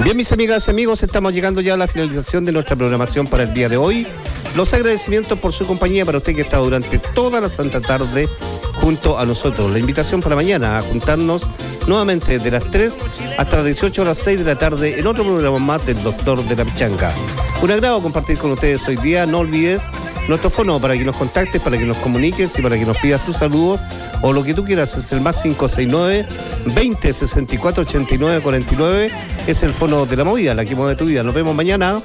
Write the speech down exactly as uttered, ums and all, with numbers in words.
Bien, mis amigas y amigos, estamos llegando ya a la finalización de nuestra programación para el día de hoy. Los agradecimientos por su compañía para usted que está durante toda la santa tarde junto a nosotros. La invitación para mañana a juntarnos nuevamente de las tres hasta las dieciocho horas seis de la tarde en otro programa más del Doctor de la Pichanga. Un agrado compartir con ustedes hoy día. No olvides nuestro fono para que nos contactes, para que nos comuniques y para que nos pidas tus saludos o lo que tú quieras. Es el más cinco seis nueve, veinte, sesenta y cuatro, ochenta y nueve, cuarenta y nueve. Es el fono de la movida, la que mueve tu vida. Nos vemos mañana.